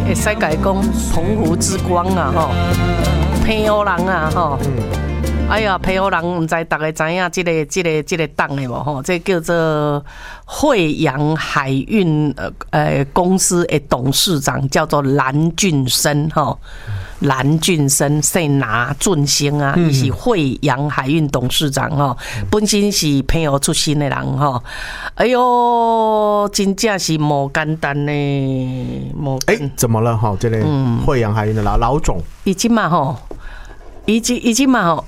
会使甲伊讲澎湖之光啊，吼，澎湖人啊，吼。哎呀，澎湖人唔知大家知影这个党的无吼？这叫做惠阳海运公司的董事长叫做蓝俊生吼。蓝俊生姓拿俊生啊，伊是惠阳海运董事长吼，本身是澎湖出身的人吼。哎呦，真正是无简单呢，无。 怎么了哈？这个惠阳海运的老总， 伊即嘛吼，伊即嘛吼。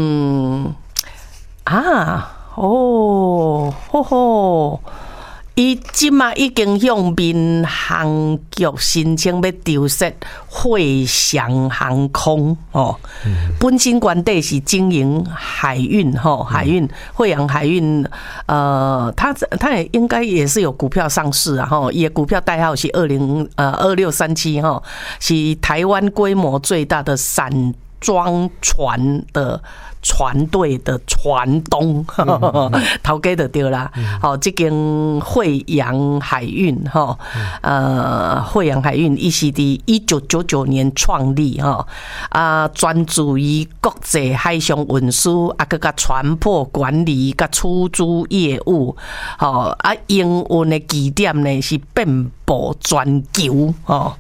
吼吼，伊即马已经向民航局申请要调设惠翔航空哦。本身原底是经营海运吼，海运惠阳海运，它也应该也是有股票上市啊吼，伊的股票代号是2637吼，是台湾规模最大的散装船的船队的船东，头家就对啦。好，这间惠阳海运哈，惠阳海运伊是伫1999年创立哈，专注于国际海上运输，啊，佮甲船舶管理、甲出租业务，好啊，营运的基点呢是遍布全球哦。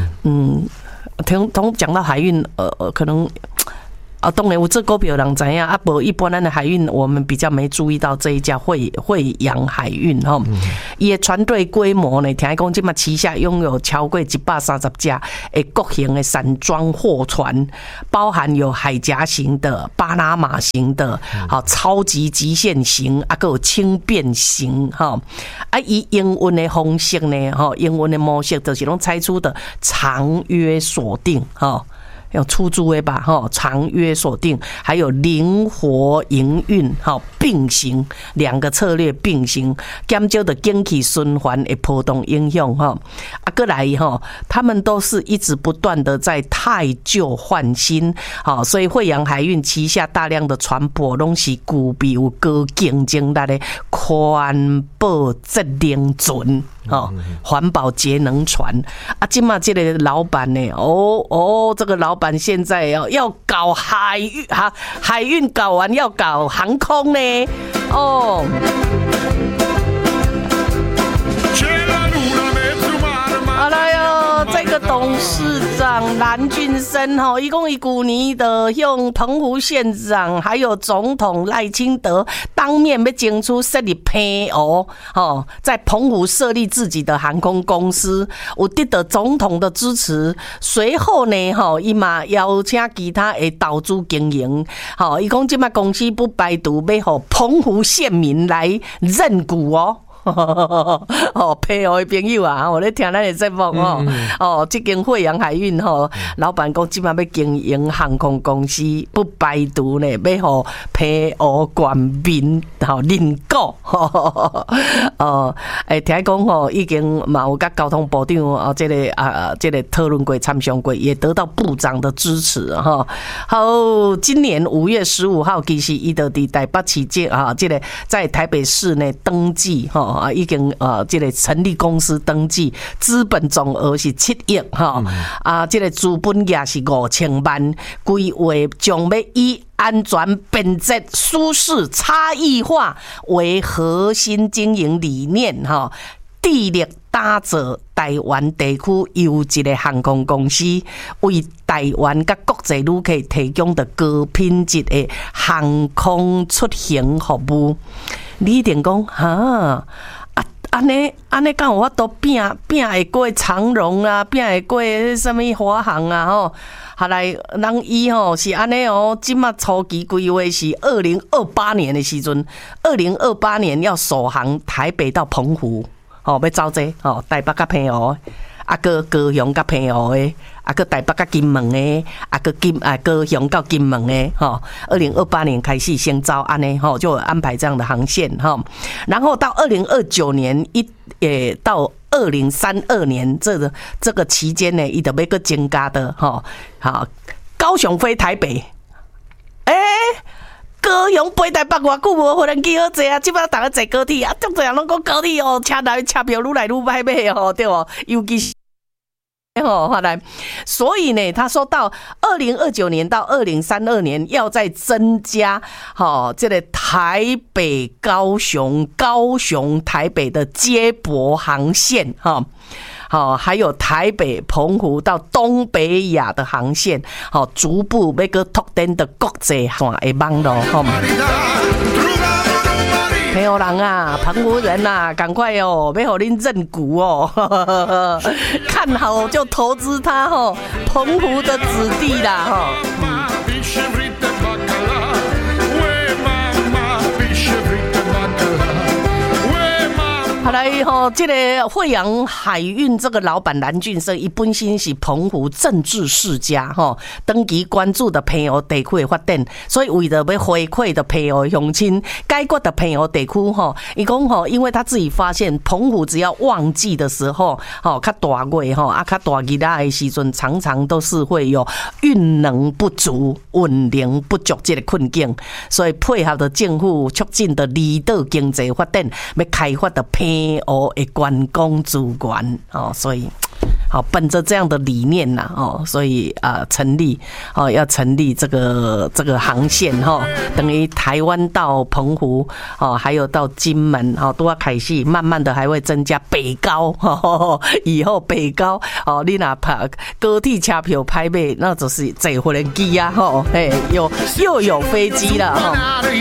讲到海运，可能当然有这股票人知影，啊，无一般咱的海运，我们比较没注意到这一家惠阳海运吼。伊的船队规模呢，听讲即马旗下拥有超过130架的各型的散装货船，包含有海峡型的、巴拿马型的、好超级极限型，啊，还有轻便型哈。啊，伊营运的方式呢，哈，营运的模式就是拢采取的长约锁定哈。要出租的吧，哈，长约锁定，还有灵活营运，哈，并行两个策略并行，减少的经济循环的波动影响，哈，过来哈，他们都是一直不断的在汰旧换新，好，所以惠阳海运旗下大量的船舶拢是具备有高竞争力的环保节能船。环保节能船啊，今嘛这个老板呢，这个老板现在要搞海运搞完要搞航空呢，哦。好了哟，这个董事长蓝俊生哈，一共伊去年的向澎湖县长还有总统赖清德当面要争取设立澎湖，在澎湖设立自己的航空公司，有得到总统的支持。随后呢，伊嘛邀请其他的投资经营，伊讲这卖公司不排除要互澎湖县民来认股哦。配合的朋友啊，我咧听咱的节目这间惠阳海运老板讲即摆要经营航空公司，不排除呢要互配合官民认购。听讲已经嘛有甲交通部长这个讨论过、参详过，也得到部长的支持好，今年5月15号，其实伊就伫台北市这个在台北市呢登记已经这个成立公司登记，资本总额是7亿这个资本额是5000万，规划将要以安全、便捷、舒适、差异化为核心经营理念致力打造台湾地区优质的航空公司，为台湾甲国际旅客提供的高品质的航空出行服务。你一定讲安尼敢有法度拼会过长荣啊，拼会过什么华航啊后来人伊是安尼即马初期规划是2028年的时阵，2028年要首航台北到澎湖，要走这台北甲澎湖。个高雄甲澎湖的，个台北甲金门的，高雄到金门的，2028年开始先招安尼就安排这样的航线然后到2029年到2032年这个期间呢，伊就要个增加的高雄飞台北，高雄飞台北偌久无可能机好坐啊！即摆大家坐高铁啊，足侪人拢讲高铁车票愈来愈歹买对无？尤其是后来，所以呢，他说到2029年到2032年要再增加这个台北高雄台北的接驳航线还有台北澎湖到东北亚的航线逐步要去拓展的国际化的网络朋友人啊，澎湖人啊，赶快要给您认股看好就投资它澎湖的子弟啦后来这个惠阳海运这个老板蓝俊生，伊本身是澎湖政治世家长期关注的澎湖地区的发展，所以为了要回馈的澎湖乡亲，解决的澎湖地区伊讲因为他自己发现澎湖只要旺季的时候较大月较大日的时阵，常常都是会有运能不足、运能不足这个困境，所以配合的政府促进的离岛经济发展，要开发的澎湖的观光资源所以本着这样的理念所以成立要成立这个航线等于台湾到澎湖还有到金门都要开始，慢慢的还会增加北高以后北高你哪怕高铁车票拍卖，那就是坐回来机啊又有飞机了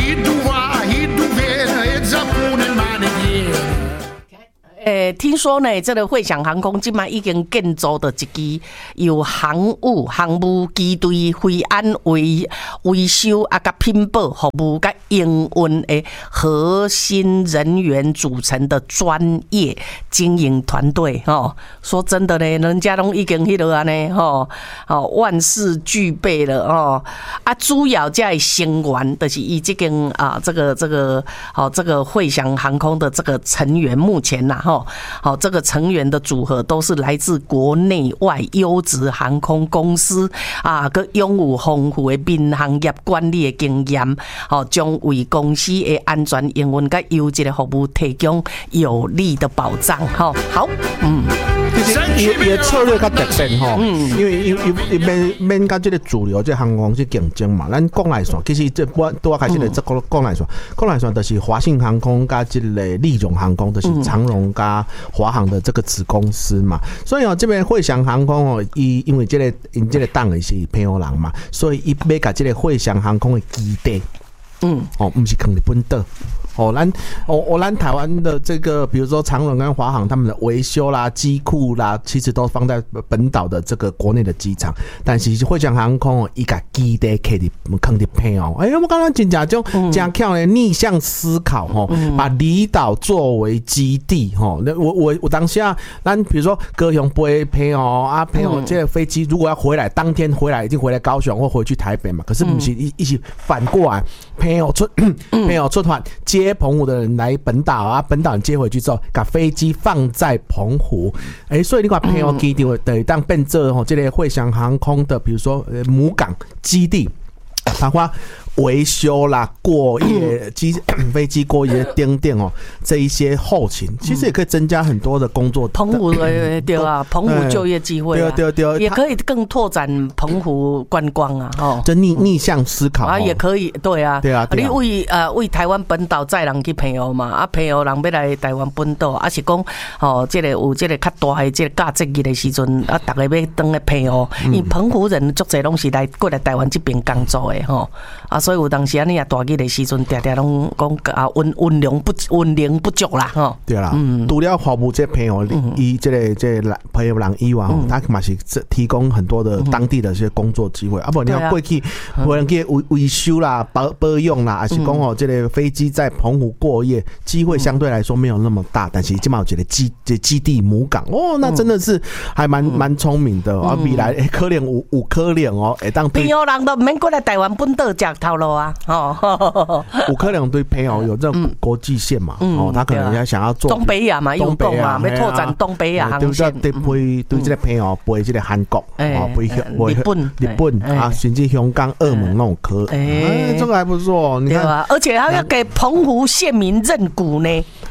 听说呢，这个惠翔航空今麦已经建造的一支由航务机队飞安维修甲品保服务甲营运的核心人员组成的专业经营团队说真的呢，人家都已经迄落安尼万事俱备了主要这的成员就是以这间这个惠翔航空的这个成员，目前这个成员的组合都是来自国内外优质航空公司佮拥有丰富的民航业管理的经验将为公司的安全营运佮优质的服务提供有力的保障好其实伊的策略较特别因为免甲这个主流这航空公司竞争嘛，咱国内线其实这拄开始的这国内线就是华信航空甲这个立荣航空，就是长荣甲华航的这个子公司嘛，所以这边惠翔航空因为这个档的是澎湖人嘛，所以伊要甲这个惠翔航空的基地不是放日本岛咱台湾的这个，比如说长荣跟华航他们的维修啦、机库啦，其实都放在本岛的这个国内的机场。但是惠翔航空伊甲基地放伫澎湖，我刚刚真正真巧的逆向思考把离岛作为基地我当下咱比如说高雄飞澎湖澎湖这个飞机如果要回来，当天回来已经回来高雄或回去台北嘛，可是不是一起反过来澎湖出团接澎湖的人来本岛本岛人接回去之后，把飞机放在澎湖，所以你看澎湖基地等于当变做这个惠翔航空的，比如说母港基地，包括维修啦、过夜飞机过夜等等这一些后勤，其实也可以增加很多的工作。 澎湖对啊，澎湖就业机会对，也可以更拓展澎湖观光就逆向思考也可以对啊。你为台湾本岛载人去澎湖嘛，澎湖人要来台湾本岛，是讲这个有这个较大的这个假节日的时阵大家要回来澎湖，因为澎湖人足侪拢是过来台湾这边工作的所以有当时你大日的时阵，常常拢讲运量不足啦对啦，除了服务这澎湖这个澎湖人以外他嘛是提供很多的当地的这些工作机会不你要过去可能去维修啦、保养啦，还是讲这个飞机在澎湖过夜，机会相对来说没有那么大，但是起码有这个基地母港那真的是还蛮聪明的未来可能有可能当澎湖人都不免过来台湾本岛吃头路有可能对澎湖有这种国际线嘛他可能想要做东北亚嘛，有讲嘛，要拓展东北亚航线， 对这个澎湖飞这个韩国飞日本甚至香港、澳门那种可这个还不错，你看而且还要给澎湖县民认股呢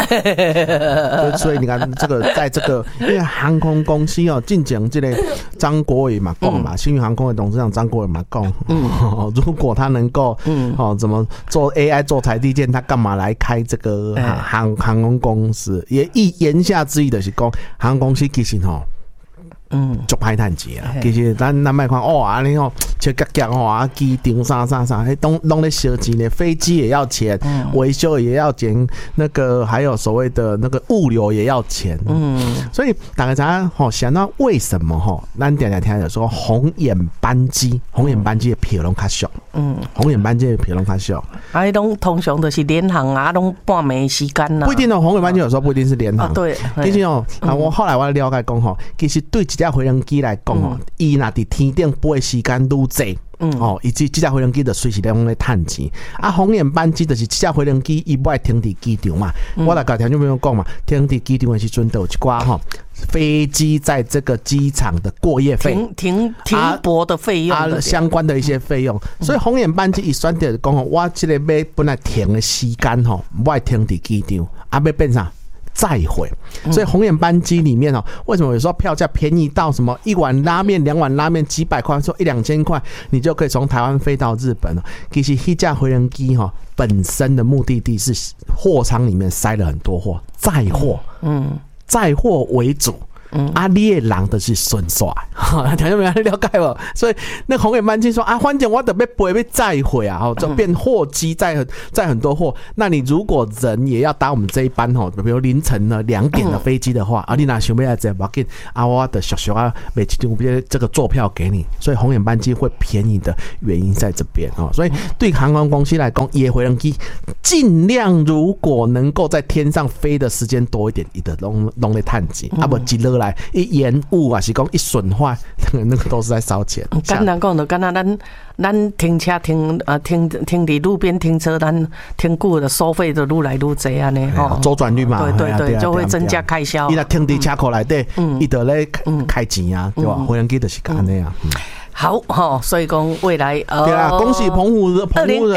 所以你看这个在这个因为航空公司哦，进前这个张国伟嘛讲嘛，星宇航空的董事长张国伟嘛讲，如果他能够怎么做 AI 做台积电，他干嘛来开这个航空公司？言下之意就是讲航空公司其实足歹趁钱啊！其实咱卖看安尼切格格机场啥，拢咧烧钱咧，飞机也要钱，维修也要钱，那个还有所谓的那个物流也要钱。所以大家想到为什么咱常常听着说红眼班机的票拢较俗，红眼班机的票拢较俗， 拢通常都是联航啊，拢半暝时间啦。 不一定红眼班机有时候不一定是联航。 对， 其实我后来我了解讲其实对一架飞行机来讲伊若伫天顶飞的时间愈济。以及这架飞行机就随时拢咧趁钱。红眼班机就是这架飞行机伊不爱停伫机场嘛。我来甲听众朋友讲嘛，停伫机场的时阵都有一寡飞机在这个机场的过夜费、 停泊的费用相关的一些费用。所以红眼班机伊选择讲我这个要本来停的时间不爱停伫机场，要变啥？再会，所以红眼班机里面为什么有时候票价便宜到什么一碗拉面、2碗拉面几百块，说1-2千块，你就可以从台湾飞到日本了。其实一架飞行机本身的目的地是货舱里面塞了很多货，载货为主。你的人就是顺甩，听众朋友了解无？所以那红眼班机说反正我得要飞要载回啊，就变货机载很多货。那你如果人也要搭我们这一班比如凌晨2点的飞机的话，你哪想要来这不要紧我的小每期就这个坐票给你，所以红眼班机会便宜的原因在这边所以对航空公司来讲，也飞行机尽量如果能够在天上飞的时间多一点，伊的拢在趁钱，不一落来一延误是讲一损坏，那个都是在烧钱。 简单讲就敢若咱停车停伫路边停车，咱停久的收费就愈来愈济安尼周转率嘛， 对，就会增加开销。 伊若停伫车库内底，伊就咧开钱啊，对吧？飞行机就是安尼啊。 好所以讲未来对啊，恭喜澎湖人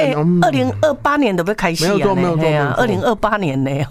2028年都要开始啊， 没有 2028年呢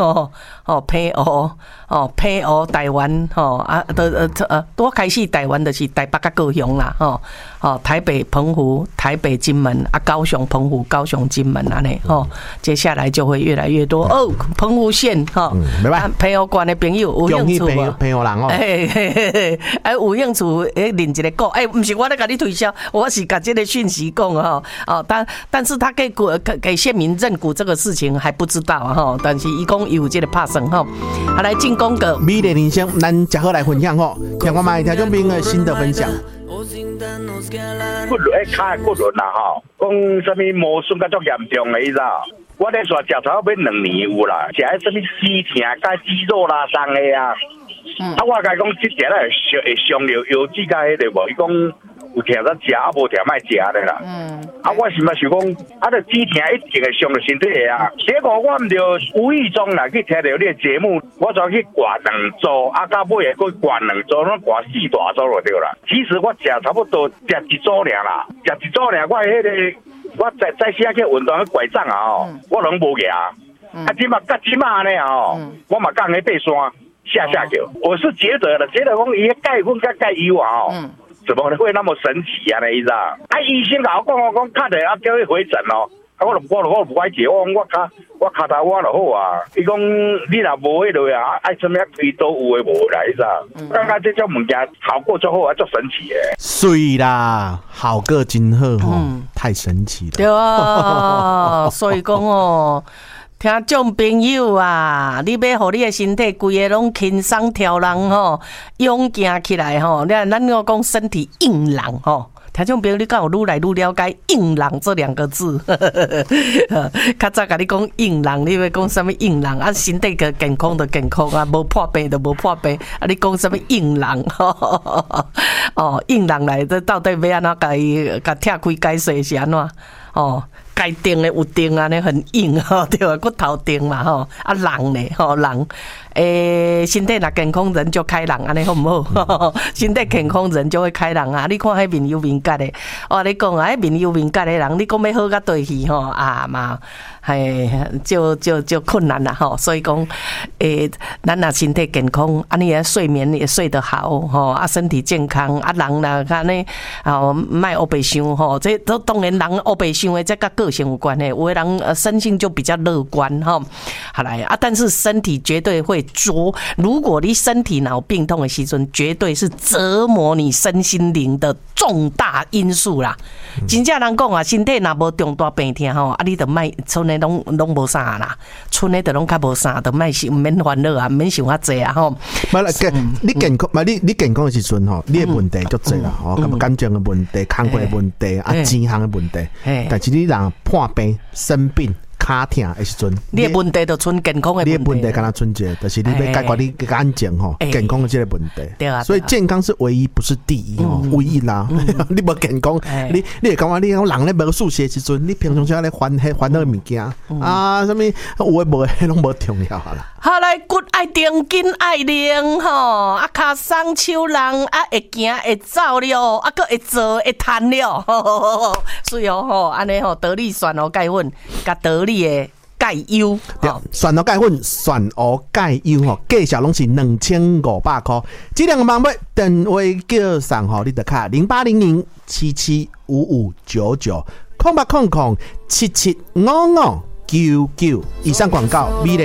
配合台湾多开始台湾就是台北甲高雄啦台北澎湖、台北金门高雄澎湖、高雄金门安尼接下来就会越来越多澎湖县配合关的朋友有兴趣无？ 朋友人有兴趣领一个股不是我在甲你推销，我是把这个讯息讲但是他给县民认股这个事情还不知道但是伊讲有这个拍算来进攻个美丽人生，咱只好来分享听我们听众朋友的新的分享。 骨轮卡骨轮啦讲什么磨损甲足严重的意思我咧说食草要2年有啦，食迄什么死疼甲肌肉拉伤的我甲伊讲即个会伤了腰子甲迄个无，伊讲有疼则食，无疼莫食咧啦。我是嘛想讲，就止疼一定会伤到身体的结果我毋着无意中啦去听到你的节目，我就去挂2组，到尾会挂2组，拢挂4大组就对啦。其实我食差不多食1组尔啦，食1组尔，我迄个我在时去运动去拐杖我拢无举即马呢我嘛讲去爬山下桥。我是觉得讲伊钙粉甲钙油怎么会那么神奇那意思医生甲我讲卡着叫伊回诊我不爱解我卡头我就好伊讲你若无迄落爱什么推都有诶无啦意思感觉这种物件效果足好足神奇诶。 水啦，好个真好太神奇了。 对所以讲听众朋友你要互你的身体规个拢轻松跳人勇行起来咱要讲身体硬朗听众朋友，你敢有愈来愈了解硬朗这2个字？较早甲你讲硬朗，你要讲什么硬朗身体个健康的健康无破病的无破病你讲什么硬朗？硬朗来，这到底要安怎甲拆开解释是安怎？ 哦。该定的有定啊，呢很硬哈，对吧？骨头定嘛吼，啊人呢吼人，身体若健康人就开朗，安尼好唔好？身体健康人就会开朗啊！你看迄面有面角的，我你讲啊，迄面有面角的人，你讲要好甲对去吼啊嘛，就困难啦吼。所以讲，咱若身体健康，安尼睡眠也睡得好吼，啊身体健康，啊人若安尼哦，莫黑白想吼，这都当然人黑白想的，这甲个性有关的，有的人生性就比较乐观哈。好来啊，但是身体绝对会如果你身体脑病痛的时阵，绝对是折磨你身心灵的重大因素啦。真正人讲啊，身体若无重大病痛吼，啊你就莫剩的拢无啥啦，剩的就拢较无啥，就莫免烦恼啊，免想遐济啊吼。 你健康，你健康的时阵吼，你的问题足济啦，吼，咁感情的问题、工作的问题、啊钱项的问题，但是你人破病、生病、卡痛的时阵， 你的问题就剩健康的问题。 你的问题敢若剩一个，就是你要解决你的安静吼，健康的这个问题。 对啊， 所以健康是唯一，不是第一吼，唯一啦。你无健康，你会感觉你讲人咧无数学时阵，你平常时咧烦恼物件啊，什么有诶无诶，拢无重要啦。 好来，骨爱定，筋爱练吼，啊，脚松手人啊，会行会走了，啊，佫会做会弹了，所以吼，安尼吼，得力蒜蚵钙粉，甲得力的钙优， 蒜蚵钙粉、蒜蚵钙优吼，价钱拢是2500块，这两个网买电话叫上吼，你得卡0800775599，0800775599。以上广告，美丽。